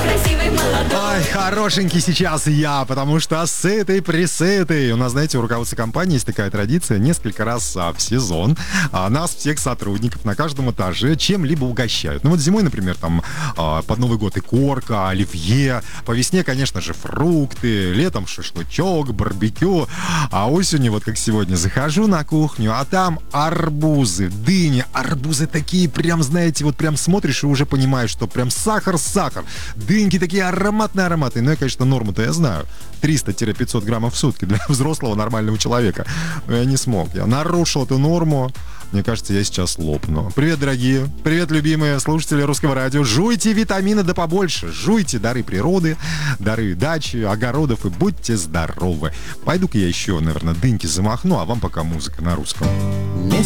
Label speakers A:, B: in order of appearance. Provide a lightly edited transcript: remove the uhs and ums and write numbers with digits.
A: Ой, хорошенький сейчас я, потому что сытый-присытый. У нас, знаете, у руководства компании есть такая традиция несколько раз в сезон нас, всех сотрудников, на каждом этаже чем-либо угощают. Ну вот зимой, например, там под Новый год икорка, оливье. По весне, конечно же, фрукты. Летом шашлычок, барбекю. А осенью, вот как сегодня, захожу на кухню, а там арбузы, дыни. Арбузы такие прям, знаете, вот прям смотришь и уже понимаешь, что прям сахар-сахар. Дыньки такие ароматные. Ну, я, конечно, норму-то я знаю. 300-500 граммов в сутки для взрослого нормального человека. Но я не смог. Я нарушил эту норму. Мне кажется, я сейчас лопну. Привет, дорогие. Привет, любимые слушатели Русского радио. Жуйте витамины да побольше. Жуйте дары природы, дары дачи, огородов и будьте здоровы. Пойду-ка я еще, наверное, дыньки замахну, а вам пока музыка на русском.